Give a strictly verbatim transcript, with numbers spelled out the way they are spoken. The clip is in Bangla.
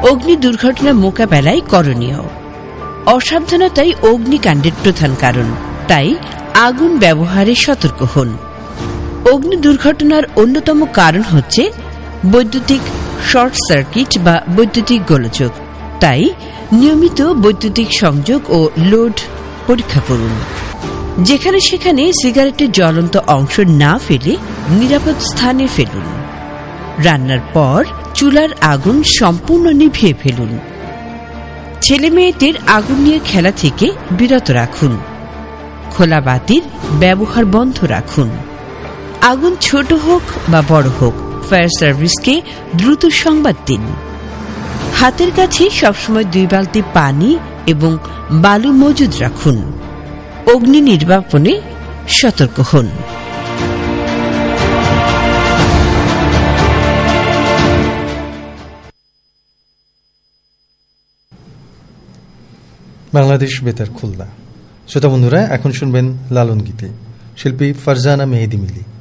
অগ্নি দুর্ঘটনা মোকাবেলায় করণীয়। অসাবধানতাই অগ্নিকাণ্ডের প্রধান কারণ, তাই আগুন ব্যবহারে সতর্ক হন। অগ্নি দুর্ঘটনার অন্যতম কারণ হচ্ছে বৈদ্যুতিক শর্ট সার্কিট বা বৈদ্যুতিক গোলযোগ, তাই নিয়মিত বৈদ্যুতিক সংযোগ ও লোড পরীক্ষা করুন। যেখানে সেখানে সিগারেটের জ্বলন্ত অংশ না ফেলে নিরাপদ স্থানে ফেলুন। রান্নার পর চুলার আগুন সম্পূর্ণ নিভিয়ে ফেলুন। ছেলে মেয়েদের আগুন নিয়ে খেলা থেকে বিরত রাখুন। খোলা বাতির ব্যবহার বন্ধ রাখুন। আগুন ছোট হোক বা বড় হোক, ফায়ার সার্ভিসকে দ্রুত সংবাদ দিন। হাতের কাছে সবসময় দুই বালতি পানি এবং বালু মজুদ রাখুন। অগ্নি নির্বাপনে সতর্ক হন। বাংলাদেশ বেতার খুলনা। শ্রোতা বন্ধুরা, এখন শুনবেন লালন গীতে, শিল্পী ফারজানা মেহেদি মিলি।